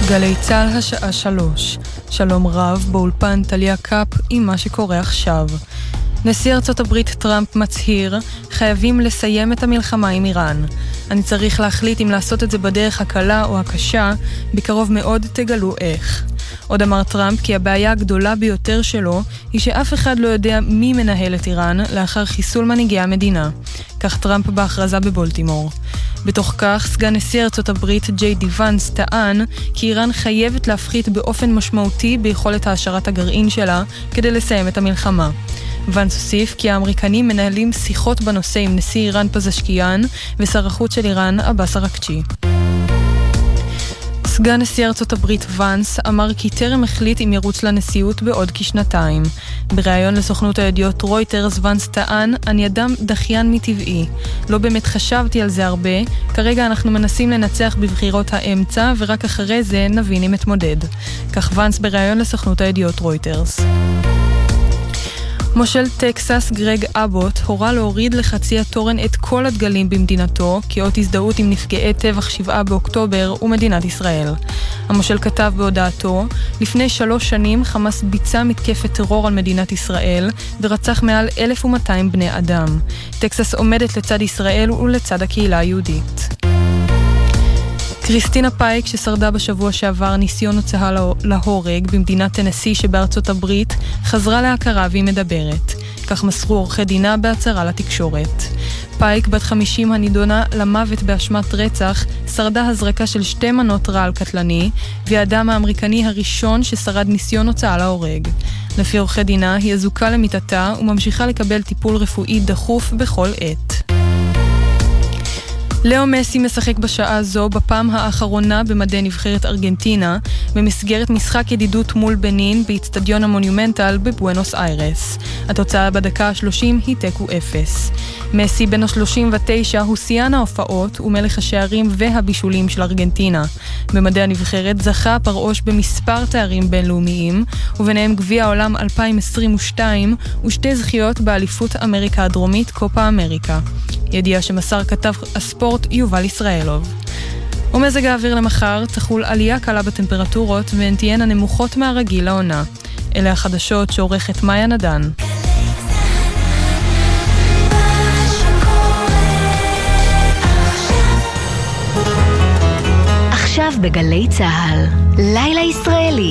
גלי צהל השעה 3. שלום רב, באולפן טליה קאפ עם מה שקורה עכשיו. נשיא ארצות הברית טראמפ מצהיר, חייבים לסיים את המלחמה עם איראן. אני צריך להחליט אם לעשות את זה בדרך הקלה או הקשה, בקרוב מאוד תגלו איך. עוד אמר טראמפ כי הבעיה הגדולה ביותר שלו היא שאף אחד לא יודע מי מנהל את איראן לאחר חיסול מנהיגי המדינה. כך טראמפ בהכרזה בבולטימור. בתוך כך, סגן נשיא ארצות הברית ג'יי די ואנס טען כי איראן חייבת להפחית באופן משמעותי ביכולת העשרת הגרעין שלה כדי לסיים את המלחמה. ואנס הוסיף כי האמריקנים מנהלים שיחות בנושא עם נשיא איראן פזשקיאן ושר החוץ של איראן עבאס אראקצ'י. סגן נשיא ארצות הברית ואנס אמר כי טרם החליט אם ירוץ לנשיאות בעוד כשנתיים. בריאיון לסוכנות הידיעות רויטרס ואנס טען, אני אדם דחיין מטבעי. לא באמת חשבתי על זה הרבה, כרגע אנחנו מנסים לנצח בבחירות האמצע ורק אחרי זה נבין אם מתמודד. כך ואנס בריאיון לסוכנות הידיעות רויטרס. מושל טקסס גרג אבוט הורה להוריד לחצי התורן את כל הדגלים במדינתו כאות הזדהות עם נפגעי טבח 7 באוקטובר ומדינת ישראל. המושל כתב בהודעתו, לפני 3 שנים חמאס ביצע מתקפת טרור על מדינת ישראל ורצח מעל 1,200 בני אדם. טקסס עומדת לצד ישראל ולצד הקהילה היהודית. קריסטינה פייק, ששרדה בשבוע שעבר ניסיון הוצאה להורג במדינת טנסי שבארצות הברית, חזרה להכרה והיא מדברת. כך מסרו עורכי דינה בהצהרה לתקשורת. פייק, בת 50 הנידונה למוות באשמת רצח, שרדה הזרקה של 2 מנות רעל קטלני, והיא האדם האמריקני הראשון ששרד ניסיון הוצאה להורג. לפי עורכי דינה, היא אזוקה למיטתה וממשיכה לקבל טיפול רפואי דחוף בכל עת. לאו מסי משחק בשעה זו בפעם האחרונה במדי נבחרת ארגנטינה במסגרת משחק ידידות מול בנין באצטדיון המונומנטל בבואנוס איירס. התוצאה בדקה ה-30 היא תיקו 0. מסי בן ה-39 הוא שיאן ההופעות ומלך השערים והבישולים של ארגנטינה. במדי הנבחרת זכה פרעוש במספר תארים בינלאומיים, וביניהם גביע העולם 2022 ושתי זכיות באליפות אמריקה הדרומית קופה אמריקה. ידיעה שמסר כתב הספורט יובל ישראלוב. ומזג האוויר למחר תחול עלייה קלה בטמפרטורות והן תהיינה נמוכות מהרגיל לעונה. אלה החדשות שעורכת מאיה נדן. עכשיו בגלי צהל, לילה ישראלי.